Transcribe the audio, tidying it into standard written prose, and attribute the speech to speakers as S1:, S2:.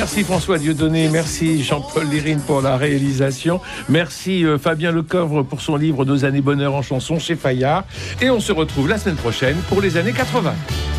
S1: Merci François Dieudonné, merci Jean-Paul Lérine pour la réalisation, merci Fabien Lecoeuvre pour son livre 2 années bonheur en chanson chez Fayard, et on se retrouve la semaine prochaine pour les années 80.